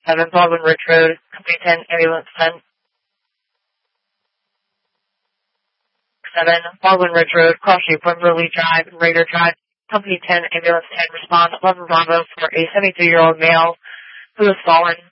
7 Baldwin Ridge Road, Company 10, ambulance 10. 7 Baldwin Ridge Road, cross shape Wimberley Drive and Raider Drive, Company 10, ambulance 10, respond 11 Bravo for a 72-year-old male who has fallen